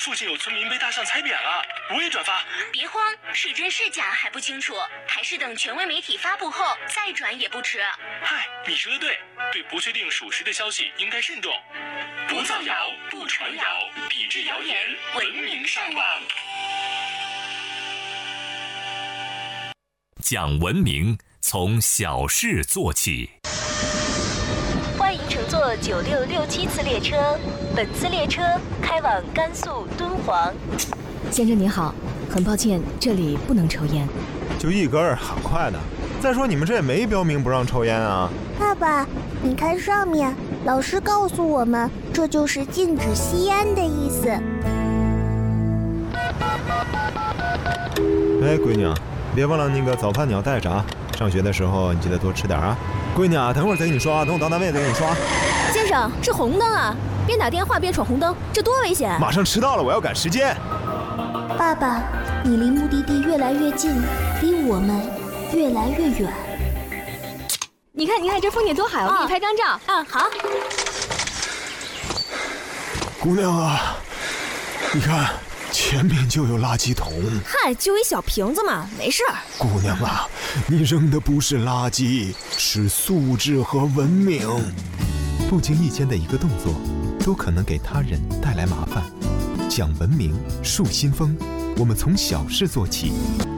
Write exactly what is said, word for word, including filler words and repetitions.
附近有村民被大象踩扁了，我也转发。 别慌，是真是假还不清楚，还是等权威媒体发布后再转也不迟。 嗨，你说的对，对不确定属实的消息应该慎重，不造谣，不传谣，抵制谣言，文明上网。 讲文明，从小事做起。 欢迎乘坐九六六七次列车，本次列车开往甘肃敦煌。 先生您好，很抱歉，这里不能抽烟。 就一根儿，很快的。再说你们这也没标明不让抽烟啊。 爸爸，你看上面，老师告诉我们，这就是禁止吸烟的意思。 哎，闺女，别忘了那个早饭你要带着啊。上学的时候你记得多吃点啊。闺女啊，等会儿再给你刷，等我到单位再给你刷。 先生，是红灯啊，边打电话边闯红灯，这多危险！ 马上迟到了，我要赶时间。 爸爸，你离目的地越来越近，离我们越来越远。 你看，你看这风景多好，我给你拍张照。啊，好。 姑娘啊，你看前面就有垃圾桶。 嗨，就一小瓶子嘛，没事儿。 姑娘啊，你扔的不是垃圾，是素质和文明。不经意间的一个动作，都可能给他人带来麻烦。讲文明，树新风，我们从小事做起，